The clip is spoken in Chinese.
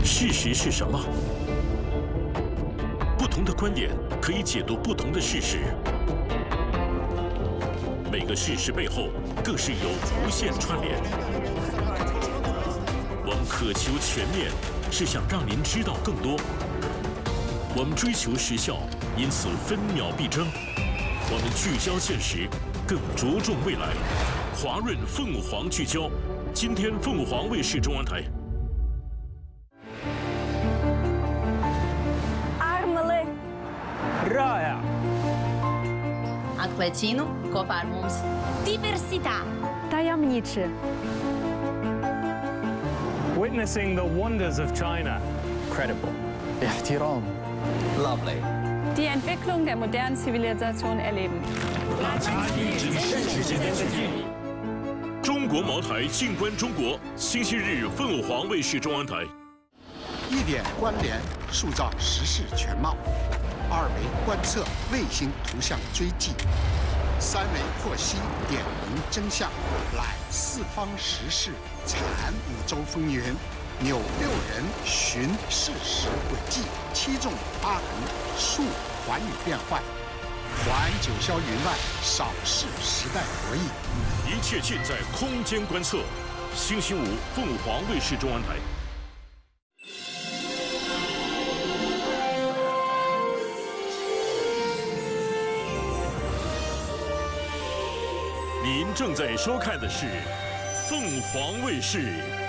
事实是什么？不同的观点可以解读不同的事实。每个事实背后更是有无限串联。我们渴求全面，是想让您知道更多。我们追求时效，因此分秒必争。我们聚焦现实，更着重未来。华润凤凰聚焦，今天凤凰卫视中文台。 Rāja. Atklēķinu kopā ar mums. Diversitā. Tajemniczy. Witnessing the wonders of China. Credible. احترام. Lovely. Die Entwicklung der modernen Zivilisation erleben. 中国茅台静观中国，星期日凤凰卫视中文台。 一点关联，塑造时事全貌。 二维观测卫星图像追迹，三维获悉点明真相，览四方时事，阐五洲风云，纽六人寻事实轨迹，七纵八横述寰宇变幻，环九霄云外，扫视时代博弈。 一切尽在空间观测。星期五凤凰卫视中文台。 您正在收看的是凤凰卫视